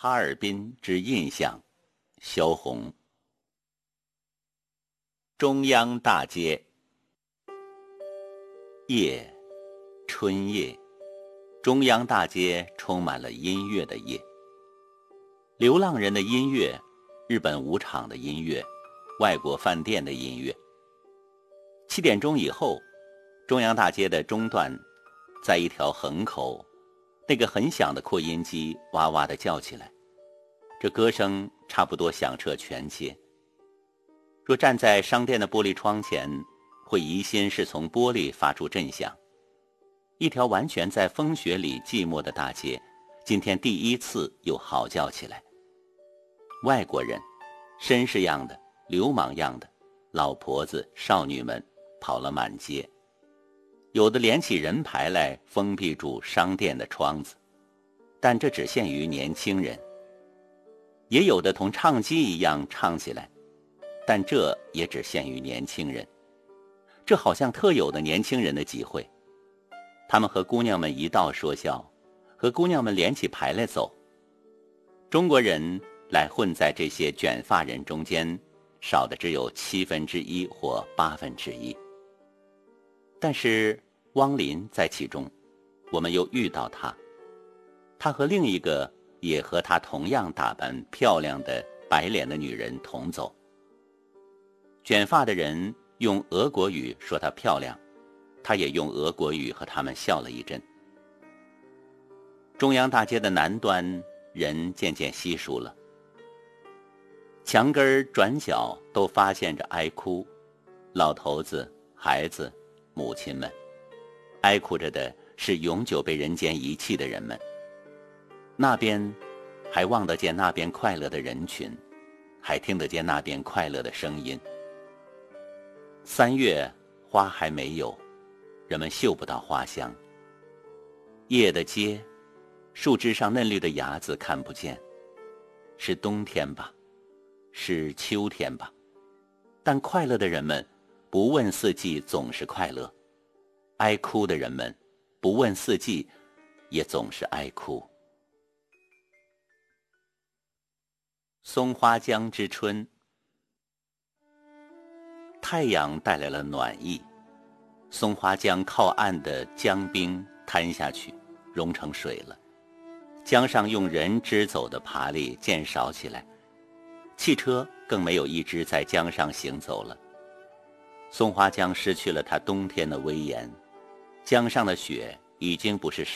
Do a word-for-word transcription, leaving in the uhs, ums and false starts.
哈尔滨之印象，萧红。中央大街，夜，春夜，中央大街充满了音乐的夜。流浪人的音乐，日本舞场的音乐，外国饭店的音乐。七点钟以后，中央大街的中段，在一条横口，那个很响的扩音机哇哇地叫起来，这歌声差不多响彻全街。若站在商店的玻璃窗前，会疑心是从玻璃发出震响。一条完全在风雪里寂寞的大街，今天第一次又嚎叫起来。外国人，绅士样的，流氓样的，老婆子、少女们跑了满街，有的连起人牌来封闭住商店的窗子，但这只限于年轻人。也有的同唱机一样唱起来，但这也只限于年轻人。这好像特有的年轻人的集会，他们和姑娘们一道说笑，和姑娘们连起排来走。中国人来混在这些卷发人中间，少的只有七分之一或八分之一。但是汪林在其中，我们又遇到他，他和另一个也和他同样打扮漂亮的白脸的女人同走。卷发的人用俄国语说她漂亮，他也用俄国语和他们笑了一阵。中央大街的南端人渐渐稀疏了，墙根转角都发现着哀哭，老头子、孩子、母亲们，哀哭着的是永久被人间遗弃的人们。那边还望得见那边快乐的人群，还听得见那边快乐的声音。三月花还没有，人们嗅不到花香。夜的街，树枝上嫩绿的芽子看不见，是冬天吧，是秋天吧，但快乐的人们不问四季总是快乐，哀哭的人们不问四季也总是哀哭。松花江之春，太阳带来了暖意，松花江靠岸的江冰摊下去，融成水了。江上用人支走的爬犁渐少起来，汽车更没有一只在江上行走了。松花江失去了它冬天的威严，江上的雪已经不是